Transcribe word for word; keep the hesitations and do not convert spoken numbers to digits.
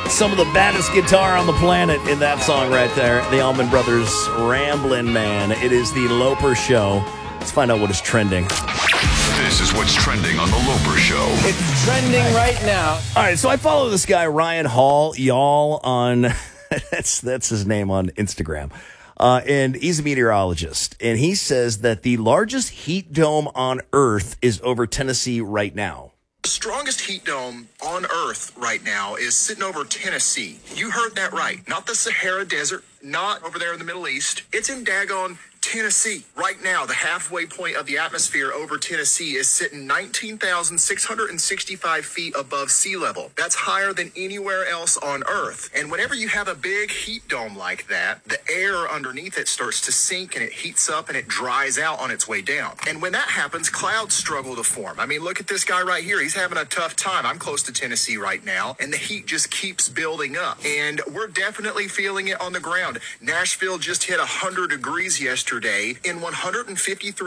Some of the baddest guitar on the planet in that song right there. The Allman Brothers, Ramblin' Man. It is the Loper Show. Let's find out what is trending. This is what's trending on the Loper Show. It's trending right now. All right, so I follow this guy, Ryan Hall, y'all, on, that's, that's his name on Instagram. Uh, and he's a meteorologist. And he says that the largest heat dome on Earth is over Tennessee right now. The strongest heat dome on Earth right now is sitting over Tennessee. You heard that right. Not the Sahara Desert, not over there in the Middle East. It's in daggone Tennessee. Right now, the halfway point of the atmosphere over Tennessee is sitting nineteen thousand six hundred sixty-five feet above sea level. That's higher than anywhere else on Earth. And whenever you have a big heat dome like that, the air underneath it starts to sink and it heats up and it dries out on its way down. And when that happens, clouds struggle to form. I mean, look at this guy right here. He's having a tough time. I'm close to Tennessee right now, and the heat just keeps building up. And we're definitely feeling it on the ground. Nashville just hit one hundred degrees yesterday in one hundred fifty-three